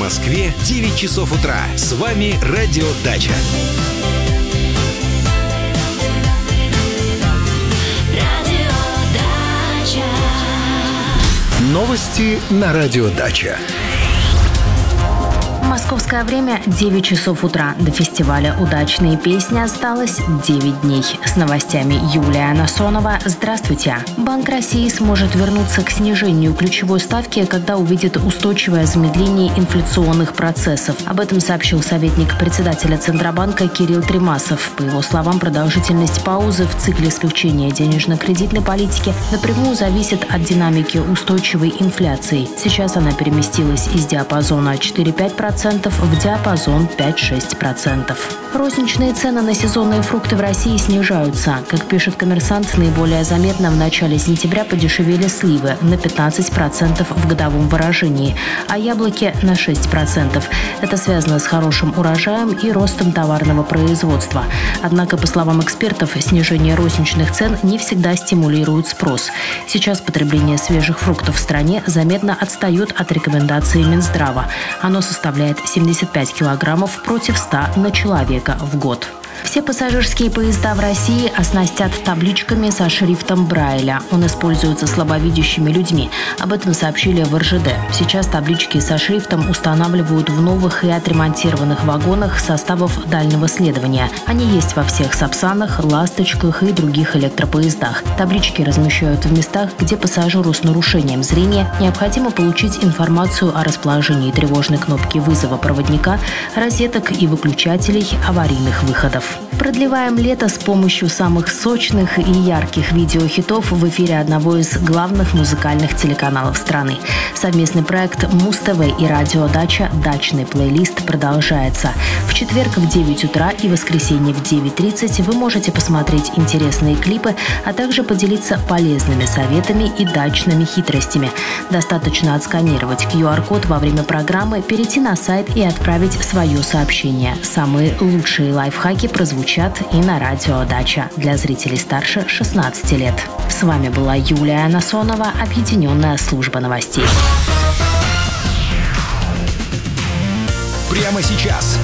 Москве 9 часов утра. С вами Радио Дача. Новости на Радио Дача. Московское время 9 часов утра. До фестиваля «Удачные песни» осталось 9 дней. С новостями Юлия Насонова. Здравствуйте. Банк России сможет вернуться к снижению ключевой ставки, когда увидит устойчивое замедление инфляционных процессов. Об этом сообщил советник председателя Центробанка Кирилл Тремасов. По его словам, продолжительность паузы в цикле смягчения денежно-кредитной политики напрямую зависит от динамики устойчивой инфляции. Сейчас она переместилась из диапазона 4-5% в диапазон 5-6%. Розничные цены на сезонные фрукты в России снижаются. Как пишет «Коммерсант», наиболее заметно в начале сентября подешевели сливы на 15% в годовом выражении, а яблоки на 6%. Это связано с хорошим урожаем и ростом товарного производства. Однако, по словам экспертов, снижение розничных цен не всегда стимулирует спрос. Сейчас потребление свежих фруктов в стране заметно отстает от рекомендаций Минздрава. Оно составляет 75 килограммов против 100 на человека в год. Все пассажирские поезда в России оснастят табличками со шрифтом Брайля. Он используется слабовидящими людьми. Об этом сообщили в РЖД. Сейчас таблички со шрифтом устанавливают в новых и отремонтированных вагонах составов дальнего следования. Они есть во всех «Сапсанах», «Ласточках» и других электропоездах. Таблички размещают в местах, где пассажиру с нарушением зрения необходимо получить информацию о расположении тревожной кнопки вызова проводника, розеток и выключателей аварийных выходов. Продлеваем лето с помощью самых сочных и ярких видеохитов в эфире одного из главных музыкальных телеканалов страны. Совместный проект Муз-ТВ и Радио Дача «Дачный плейлист» продолжается. В четверг в 9 утра и воскресенье в 9:30 вы можете посмотреть интересные клипы, а также поделиться полезными советами и дачными хитростями. Достаточно отсканировать QR-код во время программы, перейти на сайт и отправить свое сообщение. Самые лучшие лайфхаки прозвучат и на Радио Дача для зрителей старше 16 лет. С вами была Юлия Насонова, Объединенная служба новостей. Прямо сейчас